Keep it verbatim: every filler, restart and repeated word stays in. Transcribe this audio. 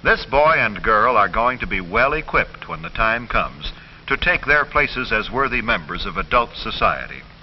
This boy and girl are going to be well equipped when the time comes to take their places as worthy members of adult society.